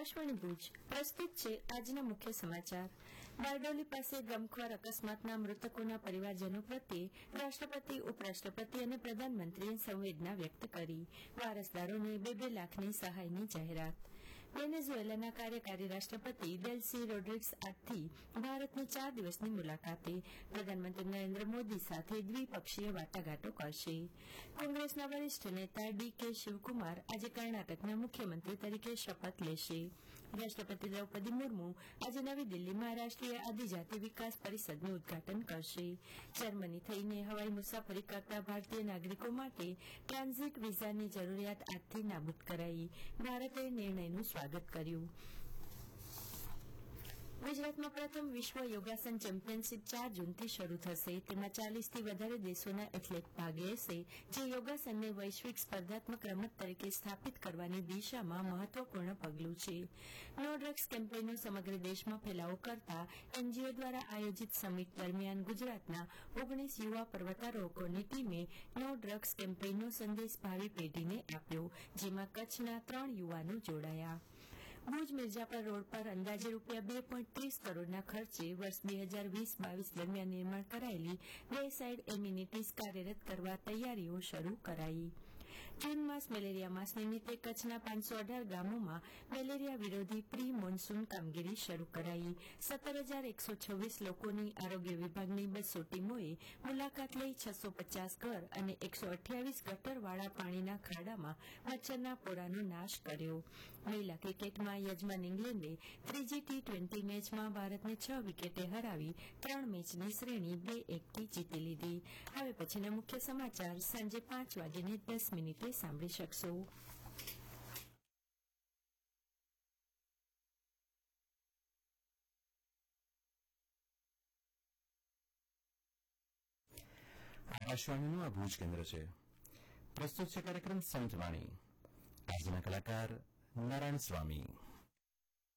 આકાશવાણી ભુજ પ્રસ્તુત છે આજના મુખ્ય સમાચાર. બારડોલી પાસે ગમખ્વાર અકસ્માતના મૃતકોના પરિવારજનો પ્રત્યે રાષ્ટ્રપતિ, ઉપરાષ્ટ્રપતિ અને પ્રધાનમંત્રીએ સંવેદના વ્યક્ત કરી. વારસદારોને 2 લાખની સહાયની જાહેરાત. વેનેઝુએલાના કાર્યકારી રાષ્ટ્રપતિ ડેલ્સી રોડ્રિગ્સ આજથી ભારતની 4 દિવસની મુલાકાતે. પ્રધાનમંત્રી નરેન્દ્ર મોદી સાથે દ્વિપક્ષીય વાટાઘાટો કરશે. કોંગ્રેસના વરિષ્ઠ નેતા ડી.કે. શિવકુમાર આજે કર્ણાટકના મુખ્યમંત્રી તરીકે શપથ લેશે. રાષ્ટ્રપતિ દ્રૌપદી મુર્મુ આજે નવી દિલ્હીમાં રાષ્ટ્રીય આદિજાતિ વિકાસ પરિષદનું ઉદઘાટન કરશે. જર્મની થઈને હવાઈ મુસાફરી કરતા ભારતીય નાગરિકો માટે ટ્રાન્ઝિટ વિઝાની જરૂરિયાત આજથી નાબૂદ કરાઈ. ભારતે નિર્ણયનું સ્વાગત કર્યું. ગુજરાતમાં પ્રથમ વિશ્વ યોગાસન ચેમ્પિયનશીપ 4 જૂનથી શરૂ થશે. તેમાં 40થી વધારે દેશોના એથ્લેટ ભાગ લેશે, જે યોગાસનને વૈશ્વિક સ્પર્ધાત્મક રમત તરીકે સ્થાપિત કરવાની દિશામાં મહત્વપૂર્ણ પગલું છે. નો ડ્રગ્સ કેમ્પેઇનનો સમગ્ર દેશમાં ફેલાવો કરતા એનજીઓ દ્વારા આયોજિત સમિટ દરમિયાન ગુજરાતના 19 યુવા પર્વતારોહકોની ટીમે નો ડ્રગ્સ કેમ્પેઇનનો સંદેશ ભાવિ પેઢીને આપ્યો, જેમાં કચ્છના 3 યુવાનો જોડાયા. ભુજ મિર્જાપર રોડ પર અંદાજે રૂપિયા 2.30 કરોડના ખર્ચે વર્ષ 2020-22 દરમિયાન નિર્માણ કરાયેલી 2 સાઇડ એમ્યુનિટીઝ કાર્યરત કરવા તૈયારીઓ શરૂ કરાઈ. જૂન માસ મેલેરિયા માસ નિમિત્તે કચ્છના 518 ગામોમાં મેલેરિયા વિરોધી પ્રી મોન્સૂન કામગીરી શરૂ કરાઈ. 17,126 લોકોની આરોગ્ય વિભાગની 200 ટીમોએ મુલાકાત લઈ 650 ઘર અને 128 ગટરવાળા પાણીના ખાડામાં મચ્છરના પોરાનો નાશ કર્યો. મહિલા ક્રિકેટમાં યજમાન ઇંગ્લેન્ડે ત્રીજી T20 મેચમાં ભારતને 6 વિકેટે હરાવી 3 મેચની શ્રેણી 2-1થી જીતી લીધી. હવે પછીના મુખ્ય સમાચાર સાંજે 5:10 સાંભળી શકશો. આકાશવાણીનું આ ભુજ કેન્દ્ર છે. પ્રસ્તુત છે કાર્યક્રમ સંતવાણી. આજના કલાકાર નારાયણ સ્વામી.